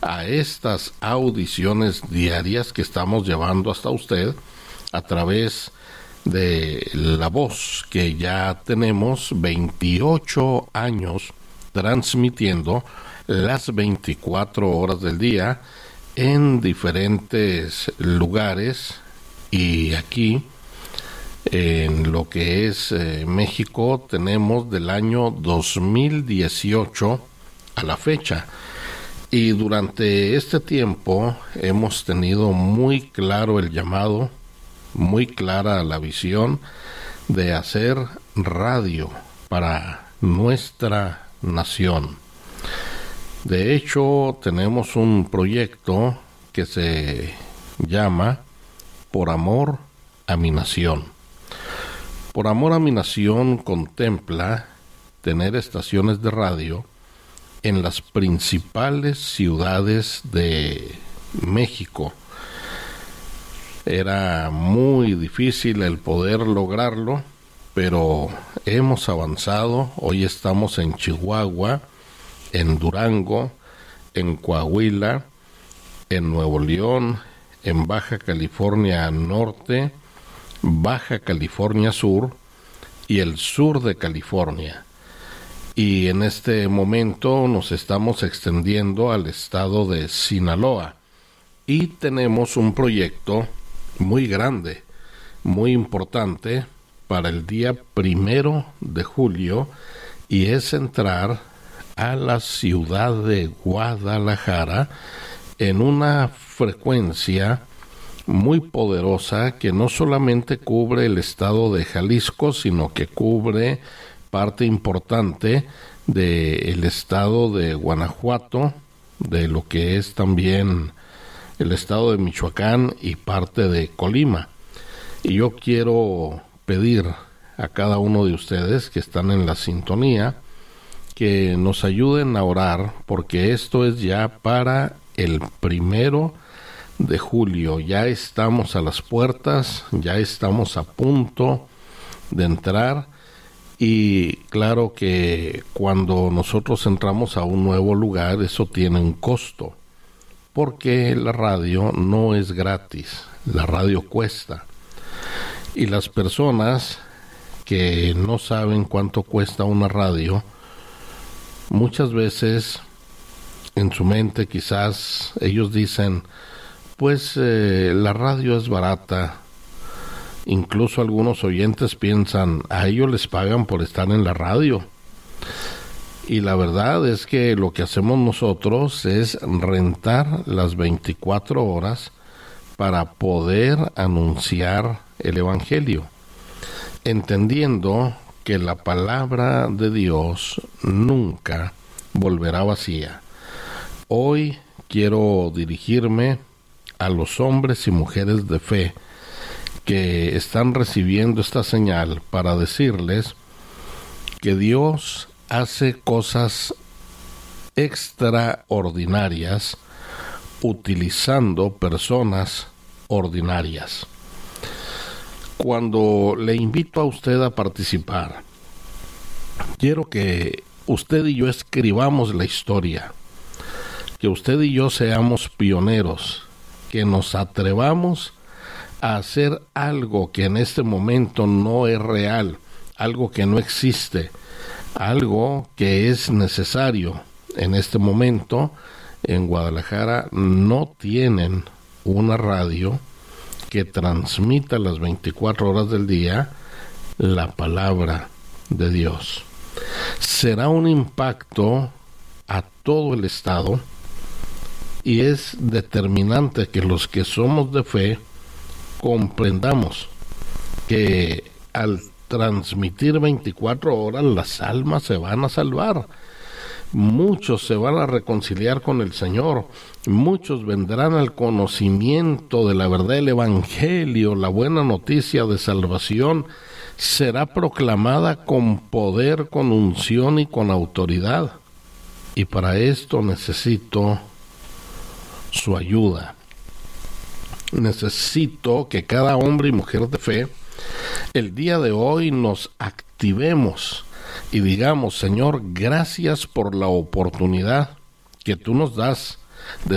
a estas audiciones diarias que estamos llevando hasta usted a través de la voz, que ya tenemos 28 años transmitiendo las 24 horas del día en diferentes lugares, y aquí en lo que es México tenemos del año 2018 a la fecha. Y durante este tiempo hemos tenido muy claro el llamado, muy clara la visión de hacer radio para nuestra nación. De hecho, tenemos un proyecto que se llama Por Amor a mi Nación. Por Amor a mi Nación contempla tener estaciones de radio en las principales ciudades de México. Era muy difícil el poder lograrlo, pero hemos avanzado. Hoy estamos en Chihuahua, en Durango, en Coahuila, en Nuevo León, en Baja California Norte, Baja California Sur y el sur de California. Y en este momento nos estamos extendiendo al estado de Sinaloa. Y tenemos un proyecto muy grande, muy importante para el día 1 de julio, y es entrar a la ciudad de Guadalajara en una frecuencia muy poderosa que no solamente cubre el estado de Jalisco, sino que cubre parte importante del estado de Guanajuato, de lo que es también el estado de Michoacán y parte de Colima. Y yo quiero pedir a cada uno de ustedes que están en la sintonía que nos ayuden a orar, porque esto es ya para el 1 de julio. Ya estamos a las puertas, ya estamos a punto de entrar. Y claro que cuando nosotros entramos a un nuevo lugar, eso tiene un costo, porque la radio no es gratis, la radio cuesta. Y las personas que no saben cuánto cuesta una radio, muchas veces en su mente quizás ellos dicen, pues la radio es barata. Incluso algunos oyentes piensan, a ellos les pagan por estar en la radio. Y la verdad es que lo que hacemos nosotros es rentar las 24 horas para poder anunciar el Evangelio, entendiendo que la palabra de Dios nunca volverá vacía. Hoy quiero dirigirme a los hombres y mujeres de fe que están recibiendo esta señal para decirles que Dios hace cosas extraordinarias utilizando personas ordinarias. Cuando le invito a usted a participar, quiero que usted y yo escribamos la historia, que usted y yo seamos pioneros, que nos atrevamos a hacer algo que en este momento no es real, algo que no existe, algo que es necesario. En este momento en Guadalajara no tienen una radio que transmita las 24 horas del día la palabra de Dios. Será un impacto a todo el estado, y es determinante que los que somos de fe comprendamos que al transmitir 24 horas las almas se van a salvar. Muchos se van a reconciliar con el Señor, muchos vendrán al conocimiento de la verdad del Evangelio. La buena noticia de salvación será proclamada con poder, con unción y con autoridad. Y para esto necesito su ayuda. Necesito que cada hombre y mujer de fe el día de hoy nos activemos y digamos: Señor, gracias por la oportunidad que tú nos das de